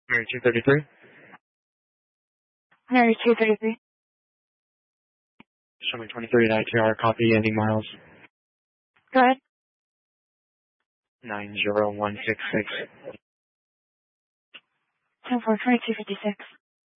Mary 233. Mary 233. Show me 23 at ITR, copy, ending miles. Go ahead. 90166. 10-4, 2256.